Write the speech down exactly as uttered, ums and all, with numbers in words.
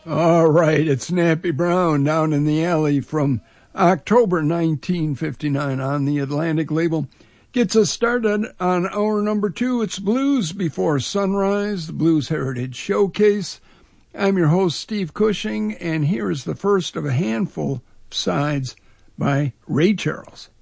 All right, it's Nappy Brown down in the alley from October nineteen fifty-nine on the Atlantic label. Gets us started on hour number two. It's Blues Before Sunrise, the Blues Heritage Showcase. I'm your host, Steve Cushing, and here is the first of a handful of sides by Ray Charles.